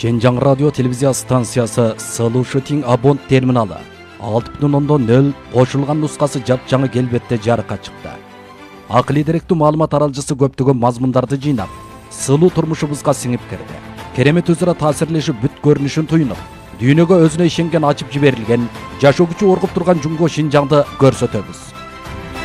Şenjang Radyo Televizya Stansiyası Sılı Shooting Abont terminali 6.0 qo'shilgan nusxasi jap-жаңы kelbetde jarıqqa chiqdi. Aqli direktu ma'lumot taralcısı көптөгөн mazmunlardı жыйнап, сылуу turmuşubuzga singib kirdi. Keremet özüra ta'sirleşip büt görünüşün tuyunup, dünyöge özüne işengen açıp jiberilgen, жашоо күчү оргуп турган Жунго Шинжаңды көрсөтөбүз.